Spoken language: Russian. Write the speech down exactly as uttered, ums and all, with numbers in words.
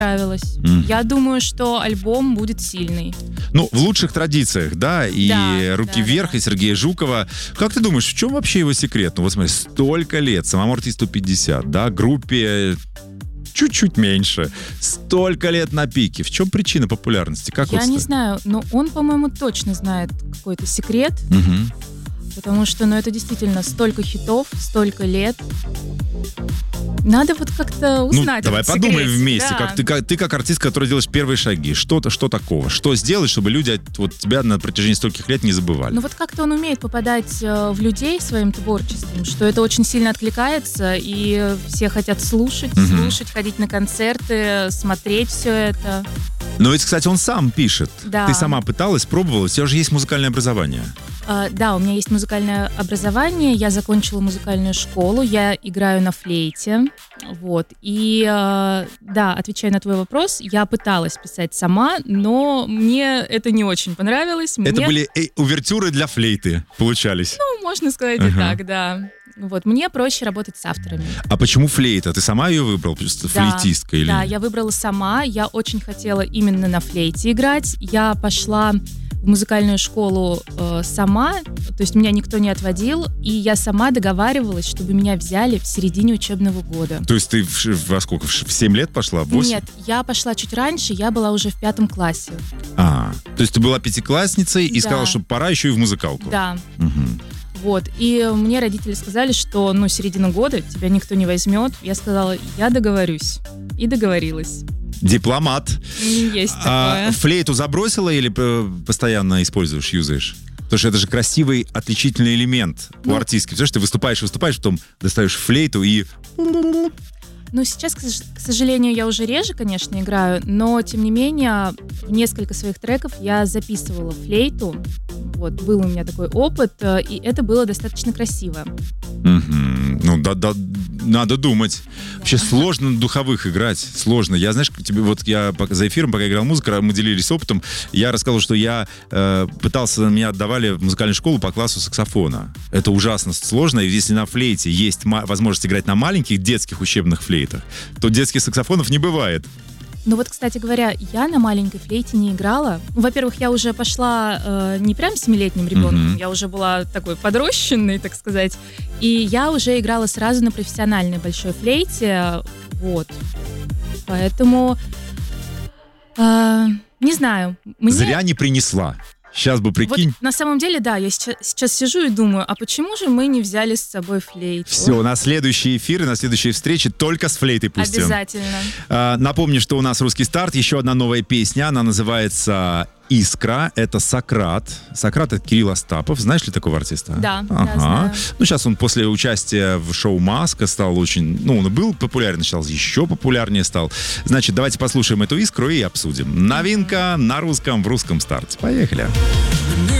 Понравилось. Мгм. Я думаю, что альбом будет сильный. Ну, в лучших традициях, да, и Да, «Руки да, вверх», да. и Сергея Жукова. Как ты думаешь, в чем вообще его секрет? Ну, вот смотри, столько лет, самому артисту пятьдесят, да, группе чуть-чуть меньше, столько лет на пике. В чем причина популярности? Как Я вот не ста- знаю, но он, по-моему, точно знает какой-то секрет, Мгм. потому что, ну, это действительно столько хитов, столько лет. Надо вот как-то Ну, узнать. давай этот подумаем секретик, вместе, да. как ты, как ты как артист, который делаешь первые шаги. Что-то, что такого? Что сделать, чтобы люди от- вот тебя на протяжении стольких лет не забывали? Ну вот как-то он умеет попадать э, в людей своим творчеством, что это очень сильно откликается, и все хотят слушать, Мгм. слушать, ходить на концерты, смотреть все это. Но ведь, кстати, он сам пишет. Да. Ты сама пыталась, пробовала, у тебя же есть музыкальное образование. А, да, у меня есть музыкальное образование, я закончила музыкальную школу, я играю на флейте, вот. И а, да, отвечая на твой вопрос, я пыталась писать сама, но мне это не очень понравилось. Это Мне- были э, увертюры для флейты, получались. Ну, можно сказать и Ага. так, да. Вот, мне проще работать с авторами. А почему флейта? Ты сама ее выбрал? Просто Да, флейтистка или... Да, я выбрала сама. Я очень хотела именно на флейте играть. Я пошла в музыкальную школу э, сама, то есть меня никто не отводил, и я сама договаривалась, чтобы меня взяли в середине учебного года. То есть ты в, ш- во сколько? В ш- в семь лет пошла? В восемь? Нет, я пошла чуть раньше, я была уже в пятом классе. А, то есть ты была пятиклассницей и Да. сказала, что пора еще и в музыкалку. Да, Мгм. вот. И мне родители сказали, что, ну, середина года, тебя никто не возьмет. Я сказала, я договорюсь. И договорилась. Дипломат. Есть А такое. флейту забросила или э, постоянно используешь, юзаешь? Потому что это же красивый, отличительный элемент у Ну. артистки. Представляешь, ты выступаешь, выступаешь, потом достаешь флейту и... Ну, сейчас, к сож- к сожалению, я уже реже, конечно, играю, но, тем не менее, в несколько своих треков я записывала флейту. Вот, был у меня такой опыт, э, и это было достаточно красиво. Мгм. Ну, да, да, надо думать. Вообще сложно на духовых играть, сложно. Я, знаешь, тебе вот я пока- за эфиром, пока играл музыку, мы делились опытом, я рассказывал, что я э, пытался, меня отдавали в музыкальную школу по классу саксофона. Это ужасно сложно, и если на флейте есть ма- возможность играть на маленьких детских учебных флейтах, то детских саксофонов не бывает. Ну вот, кстати говоря, я на маленькой флейте не играла. Ну, во-первых, я уже пошла э, не прям семилетним ребенком, Мгм. я уже была такой подрощенной, так сказать. И я уже играла сразу на профессиональной большой флейте. Вот. Поэтому... э, не знаю. Мне... Зря не принесла. Сейчас бы, Вот прикинь. на самом деле, да, я сейчас, сейчас сижу и думаю, а почему же мы не взяли с собой флейту? Все, на следующие эфиры, на следующие встречи только с флейтой пустим. Обязательно. А, напомню, что у нас «Русский старт», еще одна новая песня, она называется «Искра», это Сократ. Сократ — это Кирилл Остапов. Знаешь ли такого артиста? Да, да, Ага. знаю. Ну, сейчас он после участия в шоу «Маска» стал очень... Ну, он и был популярен, сейчас еще популярнее стал. Значит, давайте послушаем эту «Искру» и обсудим. Новинка на русском в «Русском старте». Поехали.